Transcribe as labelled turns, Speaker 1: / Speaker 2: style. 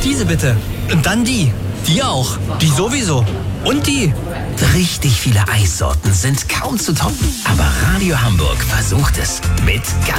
Speaker 1: diese bitte. Und dann die. Die auch. Die sowieso. Und die.
Speaker 2: Richtig viele Eissorten sind kaum zu toppen. Aber Radio Hamburg versucht es mit